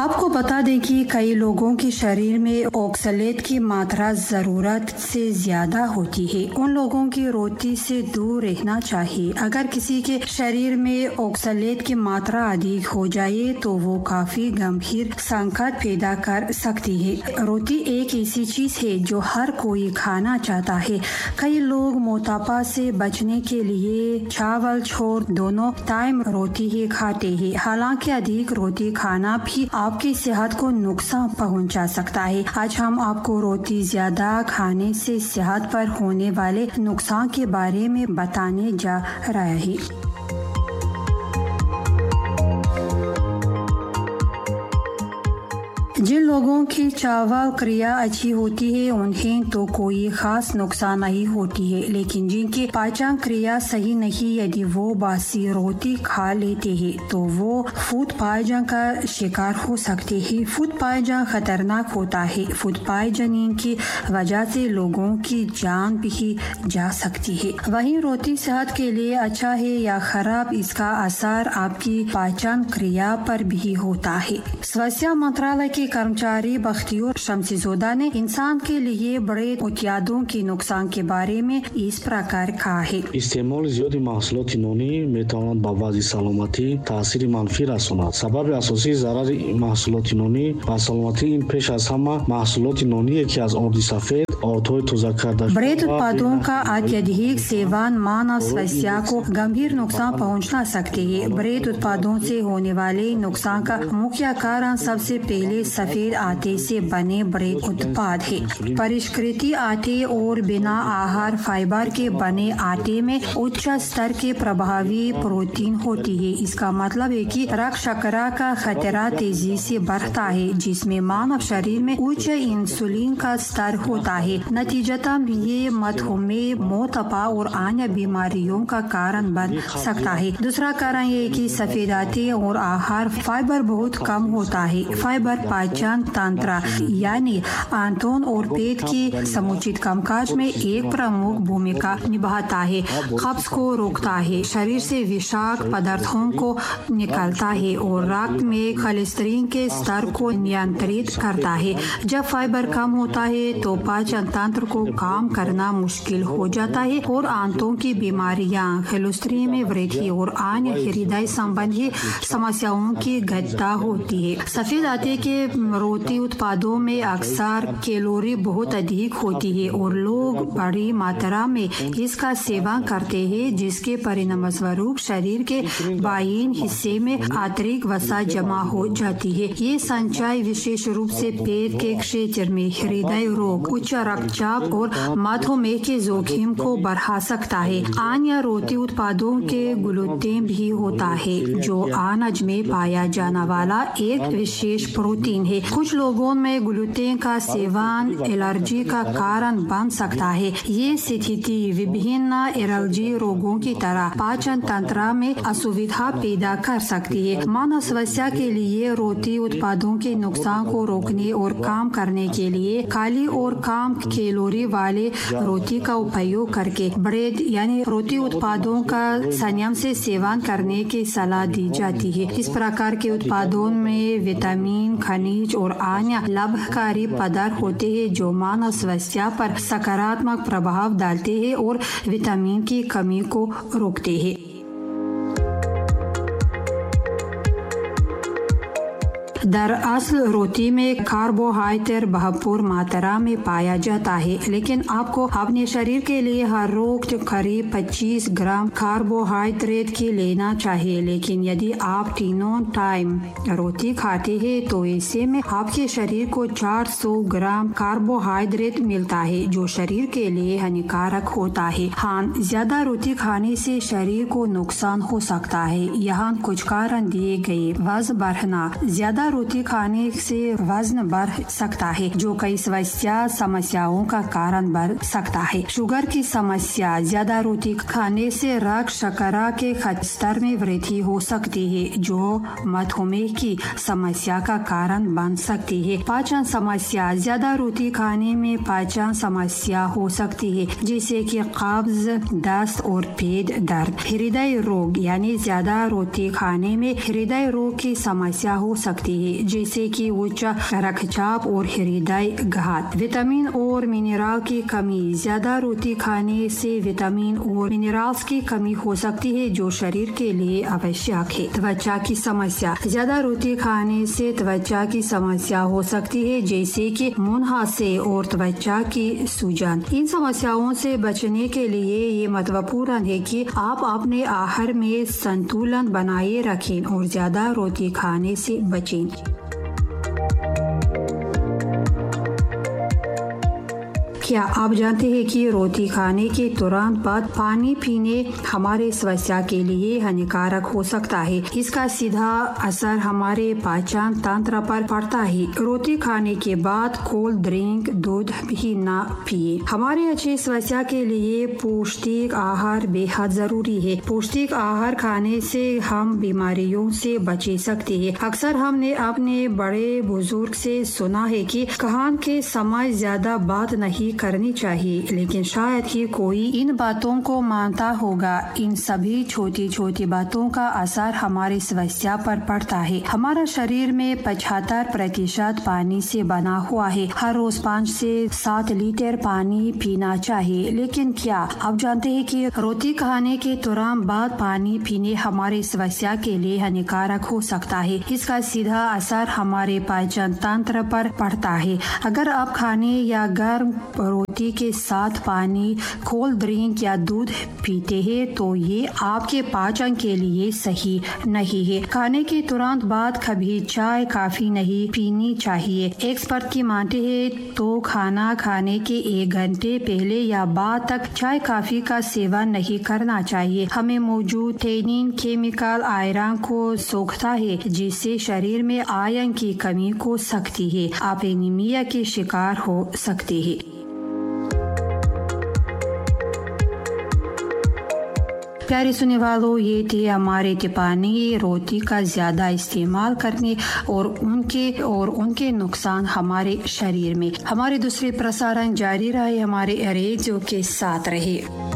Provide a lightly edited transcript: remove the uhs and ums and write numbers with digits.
आपको बता दें कि कई लोगों के शरीर में ऑक्सलेट की मात्रा ज़रूरत से ज़्यादा होती है। उन लोगों की रोटी से दूर रहना चाहिए। अगर किसी के शरीर में ऑक्सलेट की मात्रा अधिक हो जाए तो वो काफ़ी गंभीर संकट पैदा कर सकती है। रोटी एक ऐसी चीज़ है जो हर कोई खाना चाहता है। कई लोग मोटापा से बचने के लिए चावल छोड़ दोनों टाइम रोटी ही खाते हैं। हालांकि अधिक रोटी खाना भी आपकी सेहत को नुकसान पहुंचा सकता है। आज हम आपको रोटी ज्यादा खाने से सेहत पर होने वाले नुकसान के बारे में बताने जा रहे हैं। जिन लोगों की चावल क्रिया अच्छी होती है उन्हें तो कोई खास नुकसान नहीं होती है, लेकिन जिनकी पाचन क्रिया सही नहीं, यदि वो बासी रोटी खा लेते हैं तो वो फूड पॉइजन का शिकार हो सकते हैं। फूड पॉइजन खतरनाक होता है। फूड पॉइजनिंग की वजह से लोगों की जान भी जा सकती है। वहीं रोटी सेहत के लिए अच्छा है या खराब, इसका असर आपकी पाचन क्रिया पर भी होता है। स्वास्थ्य मंत्रालय के कर्मचारी बख्तियार शमसीज़ोदा ने इंसान के लिए बड़े उत्पादों के नुकसान के बारे में इस प्रकार कहा है। इस्तेमाल ज़्यादा महसूलात नूनी मेतवान बाबाजी सलामती तासीर मनफी रसोनाद। सबब असोसी ज़रार महसूलात नूनी व सलामती इन पेश अज़ हमा महसूलात नूनी है कि अज़ ऑर्डी सफेद और थोड़ी तुज़ा करदा ब्रेड उत्पादों का अत्यधिक सेवन मानव स्वास्थ्य को गंभीर नुकसान पहुंचा सकते हैं। ब्रेड उत्पादों से होने वाले नुकसान का मुख्य कारण सबसे पहले सफेद आटे से बने ब्रेड उत्पाद है। परिष्कृत आटे और बिना आहार फाइबर के बने आटे में उच्च स्तर के प्रभावी प्रोटीन होती है। इसका मतलब है कि रक्त शर्करा का खतरा तेजी से बढ़ता है, जिसमें मानव शरीर में उच्च इंसुलिन का स्तर होता है। नतीजतन ये मधुमेह, मोटापा और अन्य बीमारियों का कारण बन सकता है। दूसरा कारण ये कि सफेद आटे और आहार फाइबर बहुत कम होता है। फाइबर पाचन तंत्र यानी आंतों और पेट की समुचित कामकाज में एक प्रमुख भूमिका निभाता है। कब्ज को रोकता है, शरीर से विषाक्त पदार्थों को निकालता है और रक्त में कोलेस्ट्रॉल के स्तर को नियंत्रित करता है। जब फाइबर कम होता है तो पाचन तंत्र को काम करना मुश्किल हो जाता है और आंतों की बीमारियां, कोलेस्ट्रॉल में वृद्धि और अन्य हृदय संबंधी समस्याओं की घटना होती है। सफेद आटे के रोटी उत्पादों में अक्सर कैलोरी बहुत अधिक होती है और लोग बड़ी मात्रा में इसका सेवन करते हैं, जिसके परिणाम स्वरूप शरीर के बाईं हिस्से में अतिरिक्त वसा जमा हो जाती है। ये संचय विशेष रूप से पेट के क्षेत्र में हृदय रोग, उच्च रक्तचाप और मधुमेह के जोखिम को बढ़ा सकता है। अन्य रोटी उत्पादों के ग्लूटेन भी होता है, जो अनाज में पाया जाने वाला एक विशेष प्रोटीन है। कुछ लोगों में ग्लूटेन का सेवन एलर्जी का कारण बन सकता है। ये स्थिति विभिन्न एलर्जी रोगों की तरह पाचन तंत्र में असुविधा पैदा कर सकती है। मानव स्वास्थ्य के लिए रोटी उत्पादों के नुकसान को रोकने और कम करने के लिए काली और कम कैलोरी वाले रोटी का उपयोग करके ब्रेड यानी रोटी उत्पादों का संयम से सेवन करने की सलाह दी जाती है। इस प्रकार के उत्पादों में विटामिन, खनिज और अन्य लाभकारी पदार्थ होते हैं जो मानव स्वास्थ्य पर सकारात्मक प्रभाव डालते हैं और विटामिन की कमी को रोकते हैं। दरअसल रोटी में कार्बोहाइड्रेट भरपूर मात्रा में पाया जाता है, लेकिन आपको अपने शरीर के लिए हर रोज करीब 25 ग्राम कार्बोहाइड्रेट की लेना चाहिए। लेकिन यदि आप तीनों टाइम रोटी खाते हैं तो ऐसे में आपके शरीर को 400 ग्राम कार्बोहाइड्रेट मिलता है, जो शरीर के लिए हानिकारक होता है। हाँ, ज्यादा रोटी खाने से शरीर को नुकसान हो सकता है। यहाँ कुछ कारण दिए गए। वजन बढ़ना, ज्यादा रोटी खाने से वजन बढ़ सकता है, जो कई स्वास्थ्य समस्याओं का कारण बन सकता है। शुगर की समस्या, ज्यादा रोटी खाने से रक्त शर्करा के स्तर में वृद्धि हो सकती है, जो मधुमेह की समस्या का कारण बन सकती है। पाचन समस्या, ज्यादा रोटी खाने में पाचन समस्या हो सकती है, जैसे कि कब्ज, दस्त और पेट दर्द। हृदय रोग, यानी ज्यादा रोटी खाने में हृदय रोग की समस्या हो सकती है। हैं, जैसे कि उच्च रक्तचाप और हृदय घात। विटामिन और मिनरल की कमी। ज्यादा रोटी खाने से विटामिन और मिनरल्स की कमी हो सकती है, जो शरीर के लिए आवश्यक है। त्वचा की समस्या। ज्यादा रोटी खाने से त्वचा की समस्या हो सकती है, जैसे कि मुंहासे और त्वचा की सूजन। इन समस्याओं से बचने के लिए ये महत्वपूर्ण है कि आप अपने आहार में संतुलन बनाए रखें और ज्यादा रोटी खाने से बचें। क्या आप जानते हैं कि रोटी खाने के तुरंत बाद पानी पीने हमारे स्वास्थ्य के लिए हानिकारक हो सकता है। इसका सीधा असर हमारे पाचन तंत्र पर पड़ता है। रोटी खाने के बाद कोल्ड ड्रिंक, दूध भी न पिए। हमारे अच्छे स्वास्थ्य के लिए पौष्टिक आहार बेहद जरूरी है। पौष्टिक आहार खाने से हम बीमारियों से बच सकते हैं। अक्सर हमने अपने बड़े बुजुर्ग से सुना है कि खाने के समय ज्यादा बात नहीं करनी चाहिए, लेकिन शायद ही कोई इन बातों को मानता होगा। इन सभी छोटी छोटी बातों का असर हमारे स्वास्थ्य पर पड़ता है। हमारा शरीर में 75% पानी से बना हुआ है। हर रोज 5 से 7 लीटर पानी पीना चाहिए। लेकिन क्या आप जानते हैं कि रोटी खाने के तुरंत बाद पानी पीने हमारे स्वास्थ्य के लिए हानिकारक हो सकता है। इसका सीधा असर हमारे पाचन तंत्र पर पड़ता है। अगर आप खाने या गर्म रोटी के साथ पानी, कोल्ड ड्रिंक या दूध पीते हैं तो ये आपके पाचन के लिए सही नहीं है। खाने के तुरंत बाद कभी चाय कॉफी नहीं पीनी चाहिए। एक्सपर्ट की मानते हैं तो खाना खाने के 1 घंटे पहले या बाद तक चाय कॉफी का सेवन नहीं करना चाहिए। हमें मौजूद टैनिन केमिकल आयरन को सोखता है, जिससे शरीर में आयरन की कमी हो सकती है। आप एनीमिया के शिकार हो सकते हैं। प्यारे सुनने वालों, ये थे हमारे टिप्पणी रोटी का ज्यादा इस्तेमाल करने और उनके नुकसान हमारे शरीर में। हमारे दूसरे प्रसारण जारी रहे। हमारे रेडियो के साथ रहे।